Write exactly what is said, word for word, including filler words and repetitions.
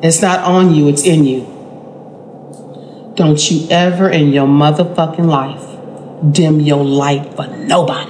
It's not on you, it's in you. Don't you ever in your motherfucking life dim your light for nobody.